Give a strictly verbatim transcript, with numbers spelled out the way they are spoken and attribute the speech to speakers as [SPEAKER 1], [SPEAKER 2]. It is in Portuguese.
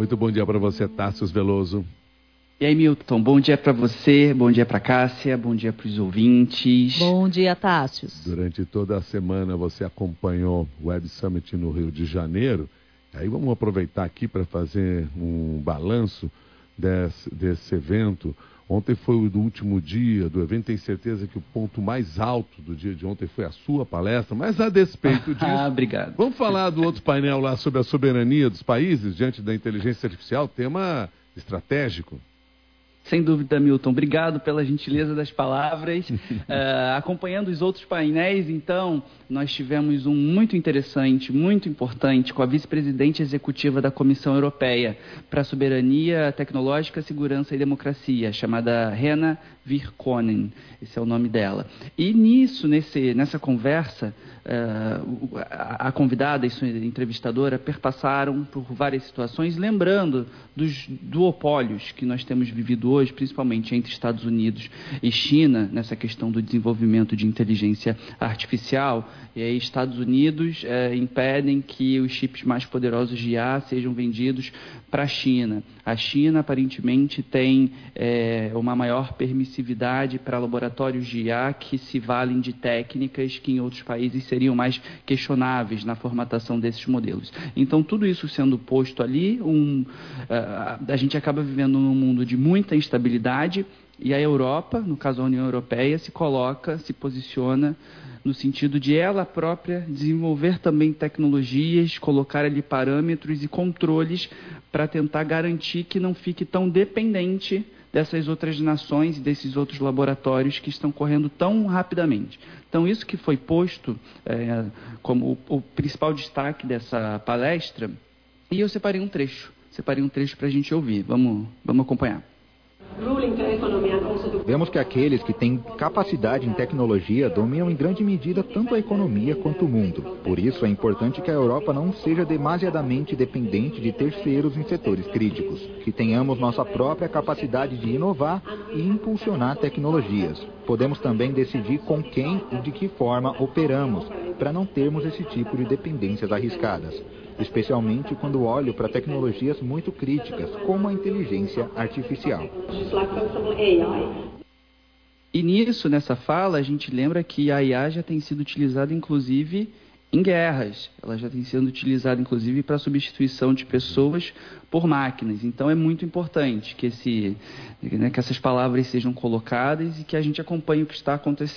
[SPEAKER 1] Muito bom dia para você, Tássios Veloso.
[SPEAKER 2] E aí, Milton, bom dia para você, bom dia para Cássia, bom dia para os ouvintes.
[SPEAKER 3] Bom dia, Tássios.
[SPEAKER 1] Durante toda a semana você acompanhou o Web Summit no Rio de Janeiro. Aí vamos aproveitar aqui para fazer um balanço desse, desse evento. Ontem foi o último dia do evento, tenho certeza que o ponto mais alto do dia de ontem foi a sua palestra, mas a despeito disso...
[SPEAKER 2] Ah, obrigado.
[SPEAKER 1] Vamos falar do outro painel lá sobre a soberania dos países diante da inteligência artificial, tema estratégico.
[SPEAKER 2] Sem dúvida, Milton. Obrigado pela gentileza das palavras. uh, acompanhando os outros painéis, então, nós tivemos um muito interessante, muito importante, com a vice-presidente executiva da Comissão Europeia para a Soberania Tecnológica, Segurança e Democracia, chamada Henna Virkkonen. Esse é o nome dela. E nisso, nesse, nessa conversa, uh, a, a convidada e sua entrevistadora perpassaram por várias situações, lembrando dos duopólios que nós temos vivido hoje, principalmente entre Estados Unidos e China, nessa questão do desenvolvimento de inteligência artificial. E aí Estados Unidos é, impedem que os chips mais poderosos de I A sejam vendidos para a China. A China, aparentemente, tem é, uma maior permissividade para laboratórios de I A que se valem de técnicas que em outros países seriam mais questionáveis na formatação desses modelos. Então, tudo isso sendo posto ali, um, a, a gente acaba vivendo num mundo de muita instabilidade e a Europa, no caso a União Europeia, se coloca, se posiciona no sentido de ela própria desenvolver também tecnologias, colocar ali parâmetros e controles para tentar garantir que não fique tão dependente dessas outras nações e desses outros laboratórios que estão correndo tão rapidamente. Então, isso que foi posto é, como o, o principal destaque dessa palestra, e eu separei um trecho, separei um trecho para a gente ouvir. Vamos, vamos acompanhar.
[SPEAKER 4] Vemos que aqueles que têm capacidade em tecnologia dominam em grande medida tanto a economia quanto o mundo. Por isso é importante que a Europa não seja demasiadamente dependente de terceiros em setores críticos, que tenhamos nossa própria capacidade de inovar e impulsionar tecnologias. Podemos também decidir com quem e de que forma operamos, para não termos esse tipo de dependências arriscadas, especialmente quando olho para tecnologias muito críticas, como a inteligência artificial.
[SPEAKER 2] E nisso, nessa fala, a gente lembra que a I A já tem sido utilizada, inclusive, em guerras. Ela já tem sido utilizada, inclusive, para a substituição de pessoas por máquinas. Então, é muito importante que, esse, né, que essas palavras sejam colocadas e que a gente acompanhe o que está acontecendo.